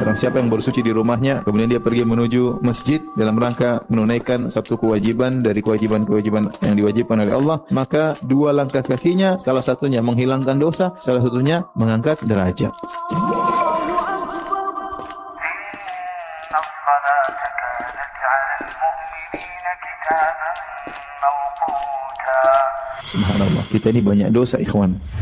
Barang siapa yang bersuci di rumahnya, kemudian dia pergi menuju masjid dalam rangka menunaikan satu kewajiban dari kewajiban-kewajiban yang diwajibkan oleh Allah, maka dua langkah kakinya, salah satunya menghilangkan dosa, salah satunya mengangkat derajat. Subhanallah, kita ini banyak dosa ikhwan.